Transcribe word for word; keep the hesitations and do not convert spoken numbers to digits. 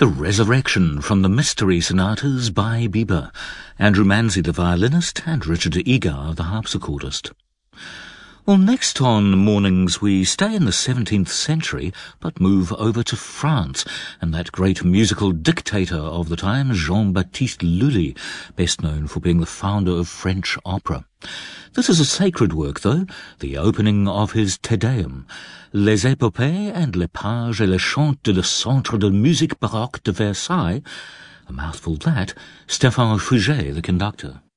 The Resurrection from the Mystery Sonatas by Biber, Andrew Manzi the violinist and Richard Egar the harpsichordist. Well, next on Mornings we stay in the seventeenth century, but move over to France, and that great musical dictator of the time, Jean-Baptiste Lully, best known for being the founder of French opera. This is a sacred work, though, the opening of his Te Deum, Les Épopées and Les Pages et les Chants de le Centre de Musique Baroque de Versailles, a mouthful that, Stéphane Fouget, the conductor.